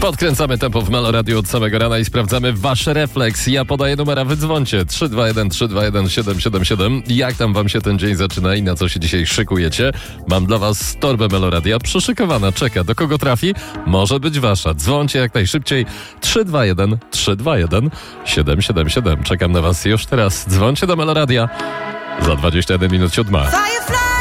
Podkręcamy tempo w Melo Radio od samego rana i sprawdzamy wasz refleks. Ja podaję numera, wy dzwońcie 321 321 777. Jak tam wam się ten dzień zaczyna i na co się dzisiaj szykujecie? Mam dla was torbę Melo Radia przyszykowana, czeka. Do kogo trafi? Może być wasza. Dzwońcie jak najszybciej 321 321 777. Czekam na was już teraz. Dzwońcie do Melo Radia za 21 minut 7.